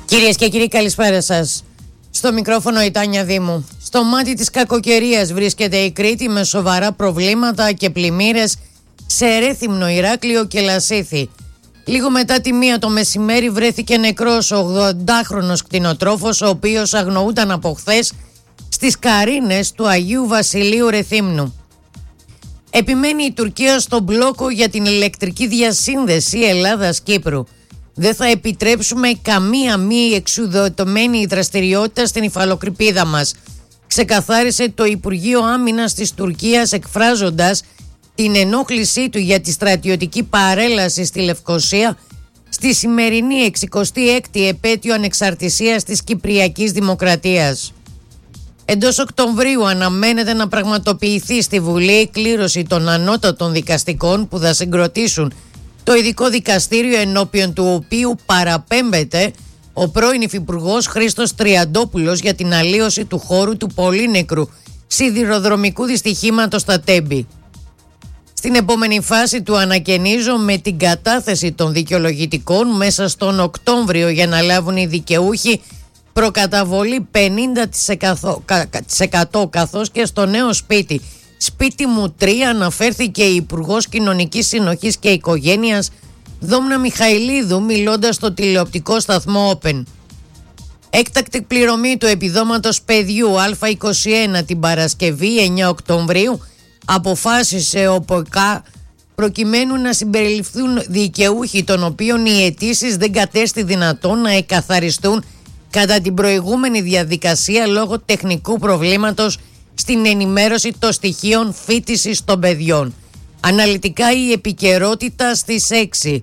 Κυρίες και κύριοι, καλησπέρα σας. Στο μικρόφωνο η Τάνια Δήμου. Στο μάτι της κακοκαιρίας βρίσκεται η Κρήτη με σοβαρά προβλήματα και πλημμύρες σε Ρέθυμνο, Ηράκλειο και Λασίθι. Λίγο μετά τη 1 το μεσημέρι βρέθηκε νεκρός ο 80χρονος κτηνοτρόφος, ο οποίος αγνοούταν από χθες στις Καρίνες του Αγίου Βασιλείου Ρεθύμνου. Επιμένει η Τουρκία στον μπλόκο για την ηλεκτρική διασύνδεση Ελλάδας-Κύπρου. Δεν θα επιτρέψουμε καμία μη εξουδετερωμένη δραστηριότητα στην υφαλοκρηπίδα μας, ξεκαθάρισε το Υπουργείο Άμυνας της Τουρκίας, εκφράζοντας την ενόχλησή του για τη στρατιωτική παρέλαση στη Λευκωσία στη σημερινή 66η επέτειο ανεξαρτησίας της Κυπριακής Δημοκρατίας. Εντός Οκτωβρίου αναμένεται να πραγματοποιηθεί στη Βουλή η κλήρωση των ανώτατων δικαστικών που θα συγκροτήσουν το ειδικό δικαστήριο, ενώπιον του οποίου παραπέμπεται ο πρώην υφυπουργός Χρήστος Τριαντόπουλος για την αλλίωση του χώρου του πολύνεκρου σιδηροδρομικού δυστυχήματος στα Τέμπη. Στην επόμενη φάση του ανακαινίζω με την κατάθεση των δικαιολογητικών μέσα στον Οκτώβριο για να λάβουν οι δικαιούχοι προκαταβολή 50% καθώς και στο νέο σπίτι μου 3, αναφέρθηκε η Υπουργός Κοινωνικής Συνοχής και Οικογένειας Δόμνα Μιχαηλίδου μιλώντας στο τηλεοπτικό σταθμό Open. Έκτακτη πληρωμή του επιδόματος παιδιού Α21 την Παρασκευή 9 Οκτωβρίου αποφάσισε ο ΠΟΚΑ προκειμένου να συμπεριληφθούν δικαιούχοι των οποίων οι αιτήσεις δεν κατέστη δυνατόν να εκαθαριστούν κατά την προηγούμενη διαδικασία λόγω τεχνικού προβλήματος στην ενημέρωση των στοιχείων φοιτησης των παιδιών. Αναλυτικά η επικαιρότητα στις 6.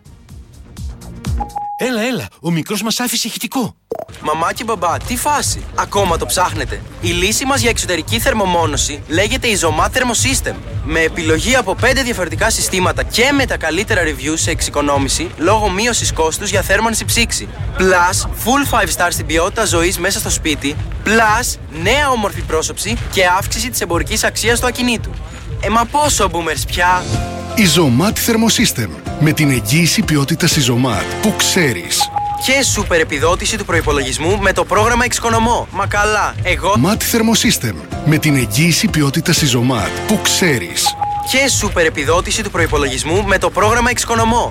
Έλα, ο μικρός μας άφησε ηχητικό. Μαμά και μπαμπά, τι φάση? Ακόμα το ψάχνετε? Η λύση μας για εξωτερική θερμομόνωση λέγεται Isomat Thermosystem. Με επιλογή από 5 διαφορετικά συστήματα και με τα καλύτερα reviews σε εξοικονόμηση λόγω μείωσης κόστους για θέρμανση ψήξη. Plus, full 5 star στην ποιότητα ζωής μέσα στο σπίτι. Plus, νέα όμορφη πρόσωψη και αύξηση της εμπορικής αξίας του ακινήτου. Μα πόσο boomers πια? Isomat Thermosystem. Με την εγγύηση ποιότητας Isomat που ξέρεις. Και σούπερ επιδότηση του προϋπολογισμού με το πρόγραμμα Εξοικονομώ. Μα καλά, εγώ... Mat Thermosystem. Με την εγγύηση ποιότητας Isomat που ξέρεις. Και σούπερ επιδότηση του προϋπολογισμού με το πρόγραμμα Εξοικονομώ.